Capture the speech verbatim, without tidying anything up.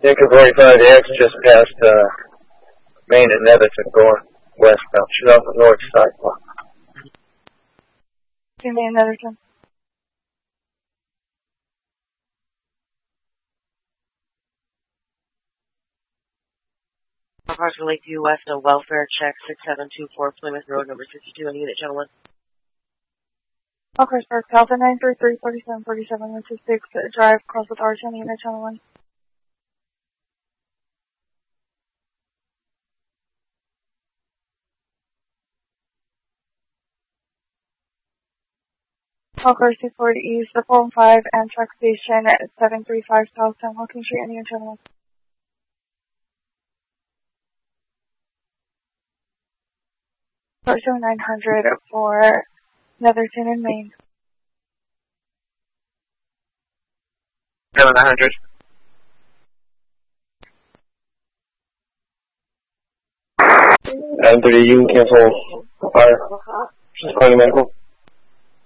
Yankee forty-five X just past uh, Main and Netherton going westbound. She's off the north sidewalk. Main and Netherton. Approximately Lakeview West, a welfare check, six seven two four Plymouth Road, number sixty-two, in unit, gentlemen. Okay, sir. Alpha nine three three forty-seven forty-seven one two six, drive across with R ten, unit, gentlemen. Okay, six forty East, the Fulham five, Amtrak Station at seven three five South San Joaquin Street, unit, gentlemen. Parcel nine hundred for Netherton and Maine. seven hundred. nine thirty, you can cancel fire. Just calling medical.